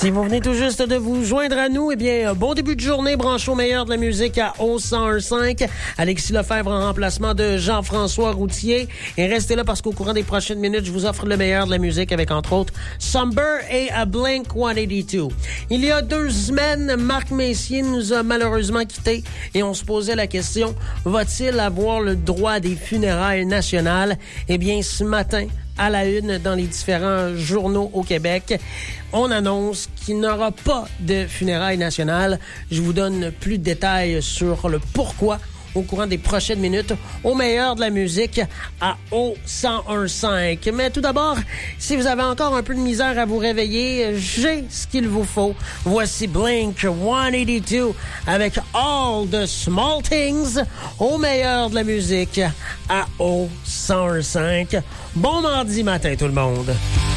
Si vous venez tout juste de vous joindre à nous, eh bien, bon début de journée, branché au meilleur de la musique à O101.5. Alexis Lefebvre en remplacement de Jean-François Routier. Et restez là parce qu'au courant des prochaines minutes, je vous offre le meilleur de la musique avec, entre autres, Somber et A Blink-182. Il y a 2 semaines, Marc Messier nous a malheureusement quittés et on se posait la question, va-t-il avoir le droit des funérailles nationales? Eh bien, ce matin, à la une dans les différents journaux au Québec, on annonce qu'il n'y aura pas de funérailles nationales. Je vous donne plus de détails sur le pourquoi au courant des prochaines minutes, au meilleur de la musique à O101.5. Mais tout d'abord, si vous avez encore un peu de misère à vous réveiller, j'ai ce qu'il vous faut. Voici Blink-182 avec All the Small Things, au meilleur de la musique à O101.5. Bon mardi matin tout le monde.